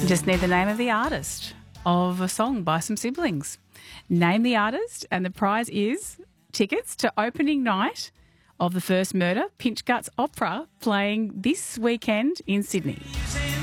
Just need the name of the artist of a song by some siblings. Name the artist, and the prize is tickets to opening night of The First Murder, Pinch Guts Opera, playing this weekend in Sydney.